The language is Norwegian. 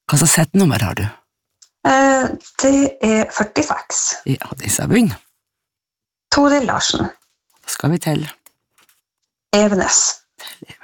Hva slags setnummer har du? Det 46. Ja, disse begynner. Toril Larsen. Da skal vi til Evenes. Evenes.